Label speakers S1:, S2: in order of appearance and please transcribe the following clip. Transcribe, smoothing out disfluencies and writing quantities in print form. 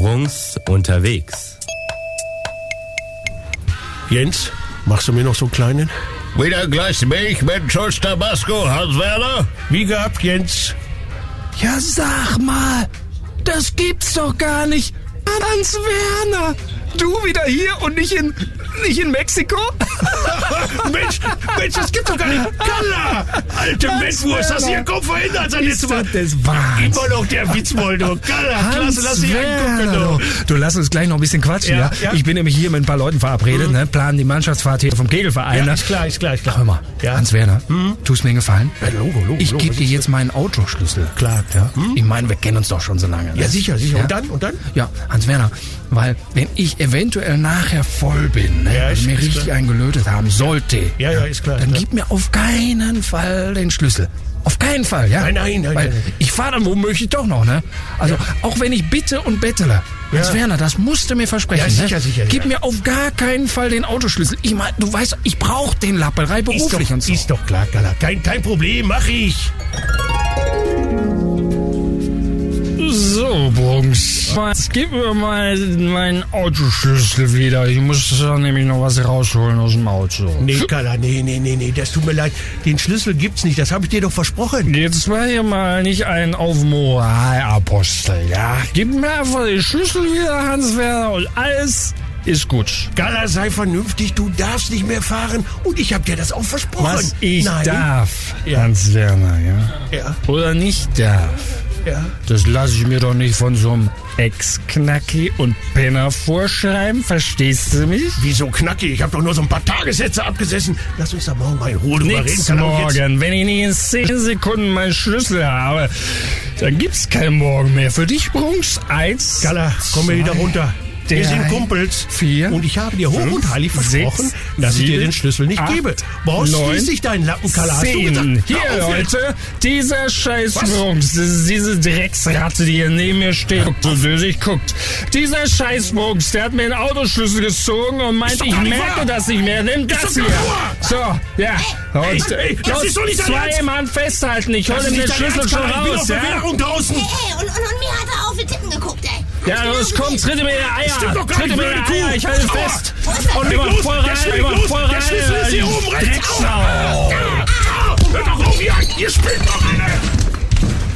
S1: Sprungs unterwegs.
S2: Jens, machst du mir noch so einen kleinen?
S3: Wieder Glas Milch mit Schuss Tabasco, Hans-Werner?
S2: Wie gehabt, Jens?
S4: Ja, sag mal, das gibt's doch gar nicht. Hans-Werner, du wieder hier und nicht in Mexiko?
S2: Mensch, das gibt's doch gar nicht. Kalla! Alte Mettwurst, hast du ihren Kopf verändert seit letztem Mal?
S4: Das Wahnsinn.
S2: Immer noch der Witzwoll, du. Kalla, klasse, lass dich angucken,
S4: Du lass uns gleich noch ein bisschen quatschen, ja?
S2: Ja.
S4: Ich bin nämlich hier mit ein paar Leuten verabredet, ne? Planen die Mannschaftsfahrt hier vom Kegelverein.
S2: Ja,
S4: Ne?
S2: ist klar.
S4: Hör mal,
S2: Ja.
S4: Hans-Werner, tust mir einen Gefallen?
S2: Ja, Logo.
S4: Ich gebe dir jetzt meinen Autoschlüssel.
S2: Klar.
S4: Ja? Ich meine, wir kennen uns doch schon so lange. Ne?
S2: Ja, sicher.
S4: Ja.
S2: Und dann?
S4: Ja, Hans-Werner, weil wenn ich eventuell nachher voll bin, ne,
S2: Ja,
S4: und
S2: ist
S4: mir richtig
S2: klar.
S4: eingelötet haben sollte,
S2: Ja, ist klar.
S4: dann gib mir auf keinen Fall den Schlüssel. Auf keinen Fall, ja?
S2: Nein.
S4: Weil ich fahre dann womöglich doch noch, ne? Also, auch wenn ich bitte und bettele.
S2: Ja.
S4: Hans-Werner, das musst du mir versprechen,
S2: Ja, sicher,
S4: ne? Gib
S2: ja.
S4: mir auf gar keinen Fall den Autoschlüssel. Ich meine, du weißt, ich brauch den Lapperei beruflich und so.
S2: Ist doch klar, Kalla. Kein Problem, mach ich.
S4: So, Bungs. Gib mir mal meinen Autoschlüssel wieder. Ich muss da nämlich noch was rausholen aus dem Auto.
S2: Nee, Kalla, nee, das tut mir leid. Den Schlüssel gibt's nicht, das habe ich dir doch versprochen.
S4: Jetzt war hier mal nicht ein auf Moralapostel, ja? Gib mir einfach den Schlüssel wieder, Hans-Werner, und alles ist gut.
S2: Kalla, sei vernünftig, du darfst nicht mehr fahren und ich habe dir das auch versprochen.
S4: Was ich
S2: Nein.
S4: darf,
S2: Ja.
S4: Hans-Werner, ja?
S2: Ja,
S4: Oder nicht darf,
S2: ja.
S4: das lasse ich mir doch nicht von so einem Ex-Knacki und Penner vorschreiben, verstehst du mich?
S2: Wieso knackig? Ich habe doch nur so ein paar Tagessätze abgesessen. Lass uns da morgen mal in Ruhe drüber reden.
S4: Nix
S2: Kalla, und jetzt-
S4: morgen. Wenn ich nicht in 10 Sekunden meinen Schlüssel habe, dann gibt's kein Morgen mehr. Für dich, Brunks, 1.
S2: Kalla, komm mir wieder runter. Wir sind
S4: 3,
S2: Kumpels.
S4: 4,
S2: Und ich habe dir hoch und heilig
S4: 5,
S2: versprochen,
S4: 6,
S2: dass ich dir
S4: 7,
S2: den Schlüssel nicht
S4: 8,
S2: gebe. Brauchst
S4: 9,
S2: schließlich deinen Lappen, Kalla. Hast du
S4: 10.
S2: gesagt?
S4: Hier,
S2: Hör auf jetzt.
S4: Leute, dieser scheiß Brunks, diese Drecksratte, die hier neben mir steht, guckt so dösig guckt. Dieser scheiß Brunks, der hat mir den Autoschlüssel gezogen und meint,
S2: Ist doch
S4: ich
S2: gar nicht
S4: merke
S2: wahr.
S4: das nicht mehr. Nimm das
S2: doch
S4: hier.
S2: gar nicht
S4: So, ja.
S2: Ey,
S4: Und
S2: das ist doch nicht dein
S4: zwei
S2: Ernst.
S4: Mann festhalten. Ich hol
S2: Das ist
S4: ihm den
S2: nicht dein
S4: Schlüssel
S2: Ernst,
S4: schon
S2: Kalla. Ich bin
S4: raus,
S2: auf
S4: ja?
S2: Bewährung draußen.
S5: Und mir hat er auf die Titten geguckt, ey.
S4: Ja, los, komm, tritt mir in die Eier.
S2: Stimmt doch gar
S4: Tritt
S2: nicht,
S4: mir in die
S2: blöde
S4: Eier,
S2: Kuh.
S4: ich halte
S2: Aua.
S4: fest.
S5: Wo
S4: Und
S5: ist
S4: immer
S2: los,
S4: voll
S2: der
S4: rein,
S2: schlägt
S4: immer
S2: los.
S4: voll
S2: Der
S4: rein.
S2: Schlüssel ist hier oben rechts.
S4: Drecksau.
S2: Hört doch auf, ihr spinnt doch, Alter.